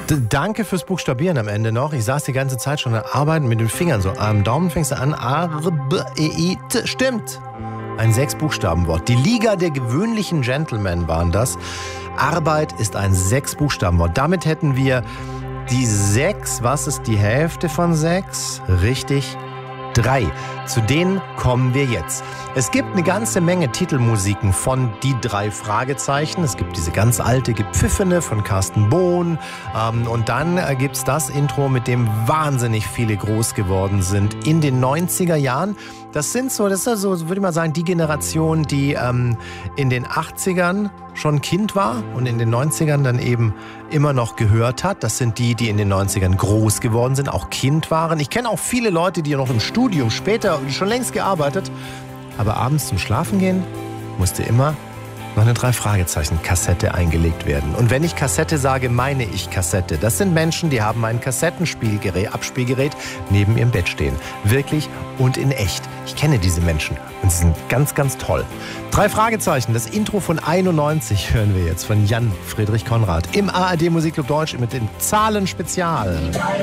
Danke fürs Buchstabieren am Ende noch. Ich saß die ganze Zeit schon am Arbeiten mit den Fingern so. Am Daumen fängst du an. A, R, B, E, I, T. Stimmt. Ein 6-Buchstaben-Wort. Die Liga der gewöhnlichen Gentlemen waren das. Arbeit ist ein 6-Buchstaben-Wort. Damit hätten wir die 6. Was ist die Hälfte von 6? Richtig. 3. Zu denen kommen wir jetzt. Es gibt eine ganze Menge Titelmusiken von Die 3 Fragezeichen. Es gibt diese ganz alte Gepfiffene von Carsten Bohn. Und dann gibt's das Intro, mit dem wahnsinnig viele groß geworden sind in den 90er Jahren. Das ist so, würde ich mal sagen, die Generation, die in den 80ern schon Kind war und in den 90ern dann eben immer noch gehört hat. Das sind die in den 90ern groß geworden sind, auch Kind waren. Ich kenne auch viele Leute, die noch im Studium später schon längst gearbeitet, aber abends zum Schlafen gehen musste immer noch eine 3-Fragezeichen-Kassette eingelegt werden. Und wenn ich Kassette sage, meine ich Kassette. Das sind Menschen, die haben ein Abspielgerät neben ihrem Bett stehen. Wirklich und in echt. Ich kenne diese Menschen und sie sind ganz, ganz toll. 3 Fragezeichen, das Intro von 91 hören wir jetzt von Jan Friedrich Konrad im ARD Musikclub Deutsch mit dem Zahlen-Spezial.